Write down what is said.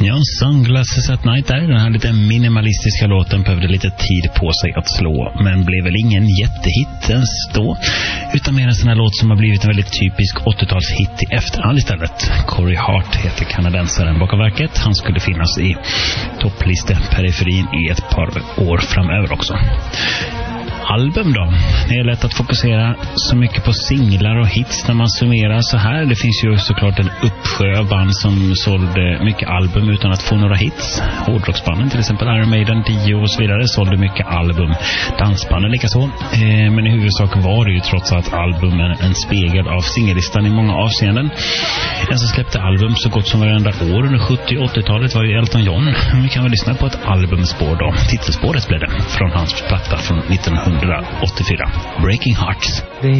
Ja, Sunglasses at Night där. Den här lite minimalistiska låten behövde lite tid på sig att slå, men blev väl ingen jättehit ens då, utan mer en sån här låt som har blivit en väldigt typisk 80-talshit i efterhand istället. Corey Hart heter kanadensaren bakom verket. Han skulle finnas i topplisteperiferin i ett par år framöver också. Album då? Det är lätt att fokusera så mycket på singlar och hits när man summerar så här. Det finns ju såklart en uppsjö av band som sålde mycket album utan att få några hits. Hårdrocksbanden till exempel, Iron Maiden, Dio och så vidare sålde mycket album. Dansbanden likaså. Men i huvudsak var det ju trots allt albumen en spegel av singellistan i många avseenden. En som släppte album så gott som varenda år under 70- och 80-talet var ju Elton John. Vi kan väl lyssna på ett albumspår då. Titelspåret blev det från hans platta från 1984. Breaking Hearts.